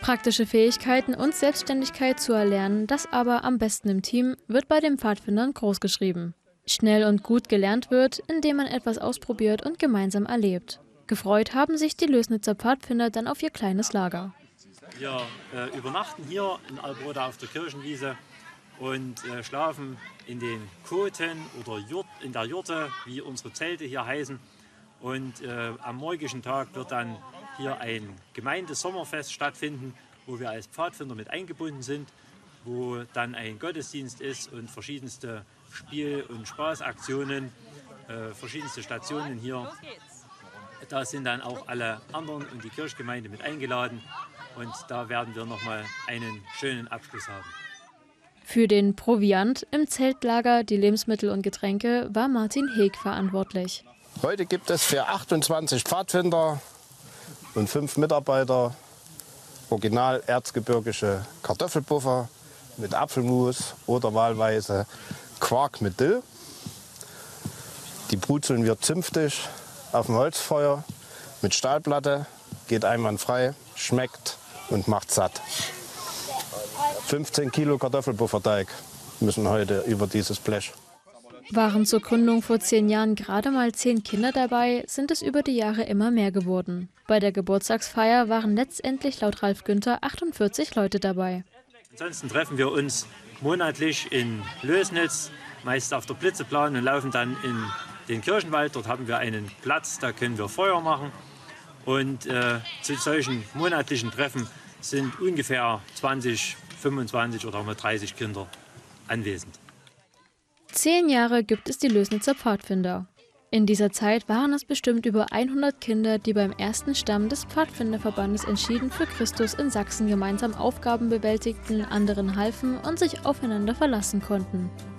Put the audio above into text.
Praktische Fähigkeiten und Selbstständigkeit zu erlernen, das aber am besten im Team, wird bei den Pfadfindern großgeschrieben. Schnell und gut gelernt wird, indem man etwas ausprobiert und gemeinsam erlebt. Gefreut haben sich die Lößnitzer Pfadfinder dann auf ihr kleines Lager. Wir übernachten hier in Albrode auf der Kirchenwiese und schlafen in den Koten oder in der Jurte, wie unsere Zelte hier heißen. Und am morgigen Tag wird dann hier ein Gemeindesommerfest stattfinden, wo wir als Pfadfinder mit eingebunden sind, wo dann ein Gottesdienst ist und verschiedenste Spiel- und Spaßaktionen, verschiedenste Stationen hier. Da sind dann auch alle anderen und die Kirchgemeinde mit eingeladen und da werden wir nochmal einen schönen Abschluss haben. Für den Proviant im Zeltlager, die Lebensmittel und Getränke, war Martin Heeg verantwortlich. Heute gibt es für 28 Pfadfinder und 5 Mitarbeiter original erzgebirgische Kartoffelpuffer mit Apfelmus oder wahlweise Quark mit Dill. Die brutzeln wir zünftig auf dem Holzfeuer mit Stahlplatte, geht einwandfrei, schmeckt und macht satt. 15 Kilo Kartoffelpufferteig müssen heute über dieses Blech. Waren zur Gründung vor 10 Jahren gerade mal 10 Kinder dabei, sind es über die Jahre immer mehr geworden. Bei der Geburtstagsfeier waren letztendlich laut Ralf Günther 48 Leute dabei. Ansonsten treffen wir uns monatlich in Lößnitz, meist auf der Blitzeplan und laufen dann in den Kirchenwald. Dort haben wir einen Platz, da können wir Feuer machen. Und zu solchen monatlichen Treffen sind ungefähr 20, 25 oder auch mal 30 Kinder anwesend. 10 Jahre gibt es die Lößnitzer Pfadfinder. In dieser Zeit waren es bestimmt über 100 Kinder, die beim ersten Stamm des Pfadfinderverbandes entschieden für Christus in Sachsen gemeinsam Aufgaben bewältigten, anderen halfen und sich aufeinander verlassen konnten.